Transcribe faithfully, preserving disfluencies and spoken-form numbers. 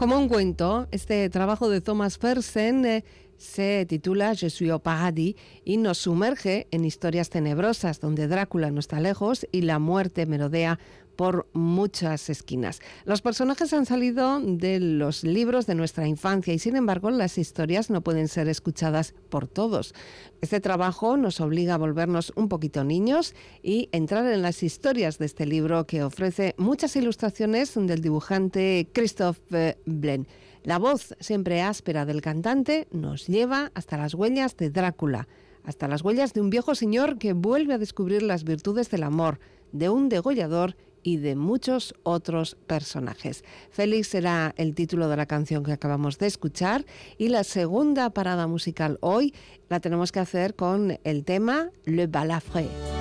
Como un cuento, este trabajo de Thomas Fersen eh, se titula Je suis au paradis y nos sumerge en historias tenebrosas donde Drácula no está lejos y la muerte merodea por muchas esquinas. Los personajes han salido de los libros de nuestra infancia y, sin embargo, las historias no pueden ser escuchadas por todos. Este trabajo nos obliga a volvernos un poquito niños y entrar en las historias de este libro que ofrece muchas ilustraciones del dibujante Christophe Blain. La voz siempre áspera del cantante nos lleva hasta las huellas de Drácula, hasta las huellas de un viejo señor que vuelve a descubrir las virtudes del amor, de un degollador y de muchos otros personajes. Félix será el título de la canción que acabamos de escuchar, y la segunda parada musical hoy la tenemos que hacer con el tema Le Balafré.